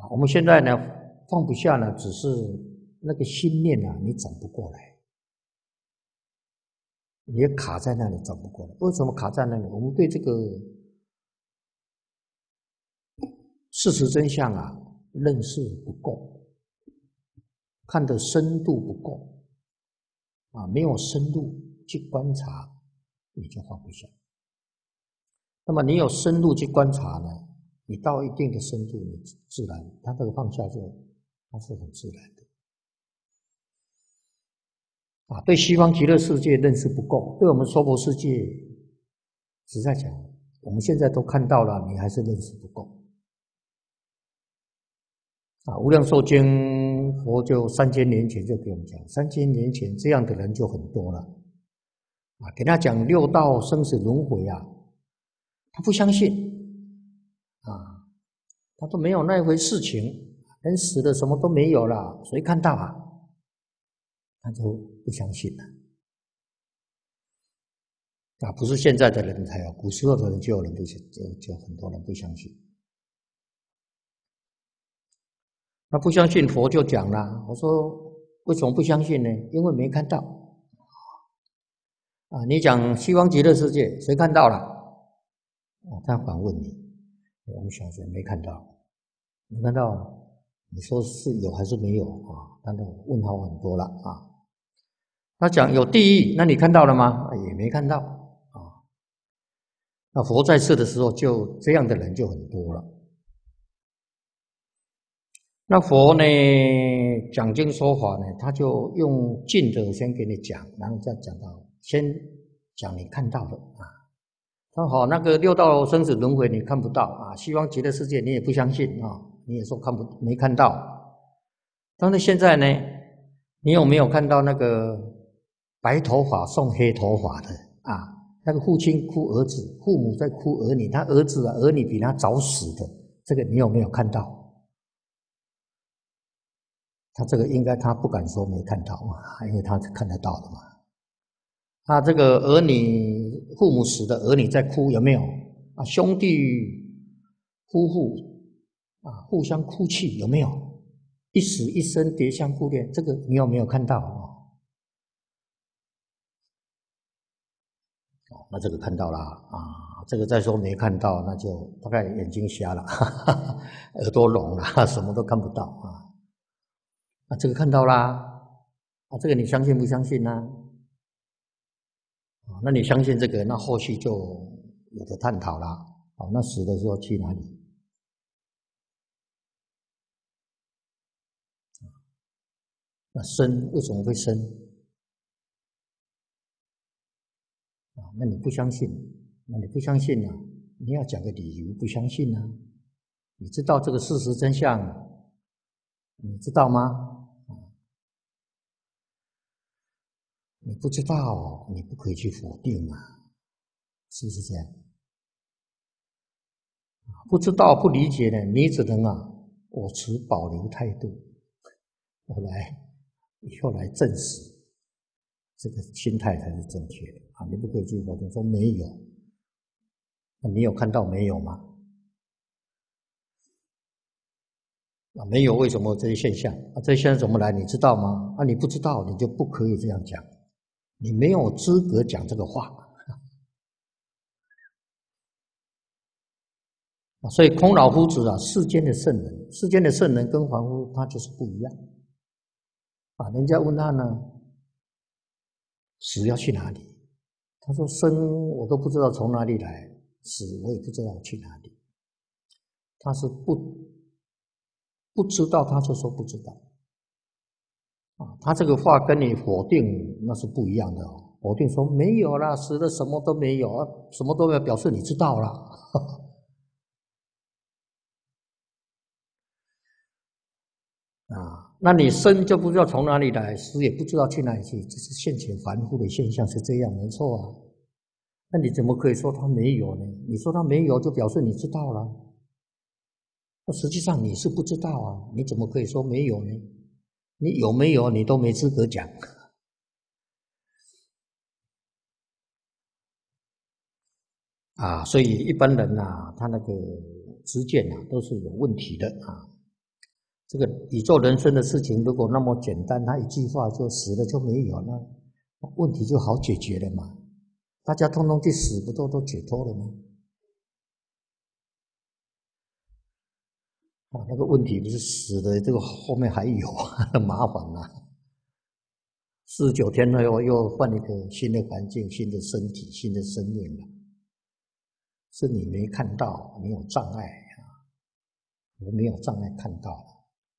我们现在呢放不下呢，只是那个心念啊，你转不过来，你也卡在那里转不过来。为什么卡在那里？我们对这个事实真相啊认识不够，看的深度不够啊，没有深入去观察，你就放不下。那么你有深入去观察呢，你到一定的深度，你自然它这个放下它是很自然的。对西方极乐世界认识不够，对我们娑婆世界，实在讲，我们现在都看到了，你还是认识不够。无量寿经佛就3000年前就给我们讲，3000年前这样的人就很多了。给他讲六道生死轮回啊，他不相信他说没有那一回事情，人死了什么都没有了，谁看到啊？他就不相信了。不是现在的人才有，古时候的人就有人不信，就很多人不相信。那不相信佛就讲了，我说为什么不相信呢？因为没看到。你讲西方极乐世界，谁看到了？他反问你，我们小学没看到，没看到，你说是有还是没有啊？他的问号很多了啊。他讲有地狱，那你看到了吗？也没看到啊。那佛在世的时候，就这样的人就很多了。那佛呢讲经说法呢，他就用近的先给你讲，然后再讲到先讲你看到的啊。他好，那个六道生死轮回你看不到啊，西方极乐世界你也不相信啊，你也说没看到。但是现在呢，你有没有看到那个白头发送黑头发的啊？那个父亲哭儿子，父母在哭儿女，他儿子儿女比他早死的，这个你有没有看到？他这个应该他不敢说没看到因为他看得到的嘛。他这个儿女父母死的儿女在哭，有没有？兄弟夫妇互相哭泣，有没有？一死一生叠相顾恋，这个你有没有看到那这个看到了这个再说没看到，那就大概眼睛瞎了，耳朵聋了，什么都看不到这个看到啦这个你相信不相信呢？那你相信这个，那后续就有的探讨了。那死的时候去哪里？那生为什么会生？那你不相信，你要讲个理由不相信你知道这个事实真相，你知道吗？你不知道，你不可以去否定是不是这样？不知道不理解呢，你只能我持保留态度，后来证实这个心态才是正确的你不可以去否定说没有，那你有看到没有吗？没有，为什么这些现象这些现象怎么来？你知道吗？你不知道，你就不可以这样讲，你没有资格讲这个话所以空老夫子世间的圣人跟凡夫他就是不一样人家问他呢，死要去哪里？他说生我都不知道从哪里来，死我也不知道去哪里。他是不知道，他就说不知道他这个话跟你否定那是不一样的否定说没有啦，死了什么都没有什么都没有，表示你知道啦那你生就不知道从哪里来，死也不知道去哪里去，这是现前凡夫的现象，是这样，没错那你怎么可以说他没有呢？你说他没有，就表示你知道了。那实际上你是不知道你怎么可以说没有呢？你有没有你都没资格讲所以一般人他那个知见都是有问题的这个宇宙人生的事情如果那么简单，他一句话就死了就没有，那问题就好解决了嘛。大家通通去死，不都解脱了吗？那个问题不是死的，这个后面还有很麻烦啊。49天后又换一个新的环境、新的身体、新的生命了，是你没看到，没有障碍啊，我没有障碍看到了。